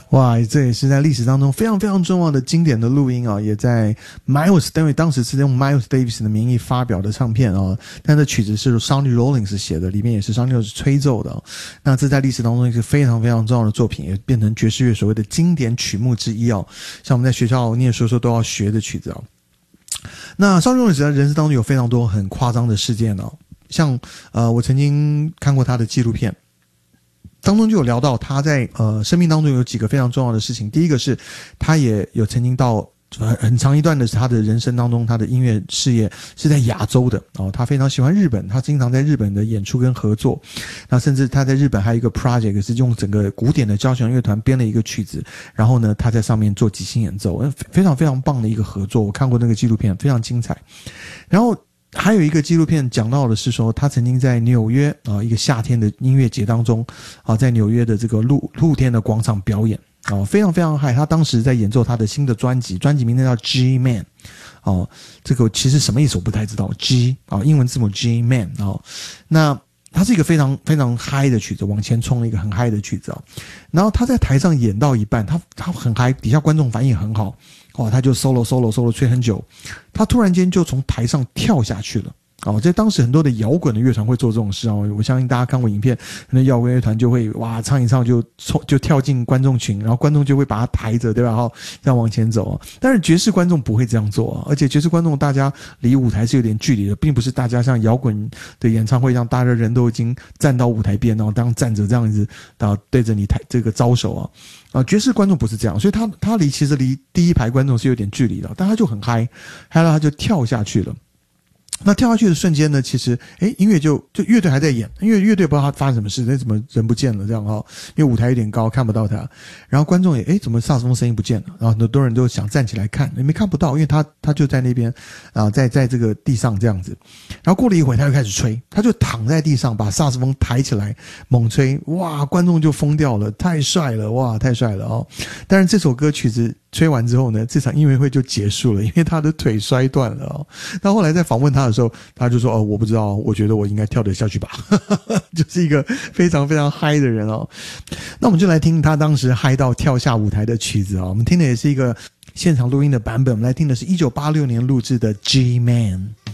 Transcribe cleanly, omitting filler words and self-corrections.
哇，这也是在历史当中非常非常重要的经典的录音啊，也在 Miles， 因为当时是用 Miles Davis 的名义发表的唱片啊，但这曲子是 Sonny Rollins 写的，里面也是 Sonny Rollins 吹奏的。那这在历史当中是非常非常重要的作品，也变成爵士乐所谓的经典曲目之一啊，像我们在学校念书的时候都要学的曲子啊。那 Sonny Rollins 在人生当中有非常多很夸张的事件哦，像我曾经看过他的纪录片。当中就有聊到他在生命当中有几个非常重要的事情。第一个是他也有曾经到很长一段的他的人生当中，他的音乐事业是在亚洲的哦，他非常喜欢日本，他经常在日本的演出跟合作。那甚至他在日本还有一个 project 是用整个古典的交响乐团编了一个曲子，然后呢他在上面做即兴演奏，非常非常棒的一个合作。我看过那个纪录片，非常精彩。然后还有一个纪录片讲到的是说，他曾经在纽约一个夏天的音乐节当中在纽约的这个露天的广场表演非常非常嗨。他当时在演奏他的新的专辑名称叫 G Man 这个其实什么意思我不太知道 G 英文字母 G Man 那它是一个非常非常嗨的曲子，往前冲了一个很嗨的曲子然后他在台上演到一半，他很嗨，底下观众反应很好他就 solo 吹很久，他突然间就从台上跳下去了在当时很多的摇滚的乐团会做这种事我相信大家看过影片，那摇滚乐团就会哇唱一唱就跳进观众群，然后观众就会把他抬着，对吧？这样往前走但是爵士观众不会这样做而且爵士观众大家离舞台是有点距离的，并不是大家像摇滚的演唱会让大家人都已经站到舞台边，然后当站着这样子，然后对着你这个招手爵士观众不是这样，所以他其实离第一排观众是有点距离的，但他就很嗨了，他就跳下去了。那跳下去的瞬间呢，其实音乐就乐队还在演，因为乐队不知道他发生什么事，怎么人不见了这样因为舞台有点高看不到他，然后观众也怎么萨克斯风声音不见了，然后很多人都想站起来看，没看不到，因为他就在那边在这个地上这样子。然后过了一会他就开始吹，他就躺在地上把萨克斯风抬起来猛吹，哇观众就疯掉了，太帅了，哇太帅了但是这首歌曲子吹完之后呢，这场音乐会就结束了，因为他的腿摔断了那后来在访问他的时候，他就说我不知道，我觉得我应该跳得下去吧就是一个非常非常嗨的人那我们就来听他当时嗨到跳下舞台的曲子我们听的也是一个现场录音的版本，我们来听的是1986年录制的 G Man。